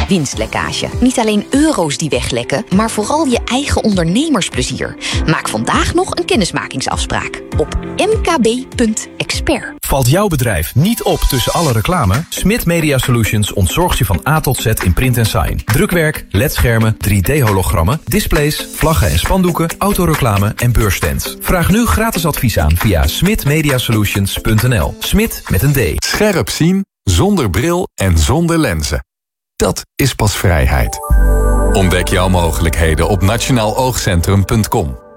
winstlekkage. Niet alleen euro's die weglekken, maar vooral je eigen ondernemersplezier. Maak vandaag nog een kennismakingsafspraak op mkb.expert. Valt jouw bedrijf niet op tussen alle reclame? Smit Media Solutions ontzorgt je van A tot Z in print en sign. Drukwerk, ledschermen, 3D-hologrammen, displays, vlaggen en spandoeken, autoreclame en beursstands. Vraag nu gratis advies aan via smitmediasolutions.nl. Smit met een D. Scherp zien, zonder bril en zonder lenzen. Dat is pas vrijheid. Ontdek jouw mogelijkheden op nationaaloogcentrum.com.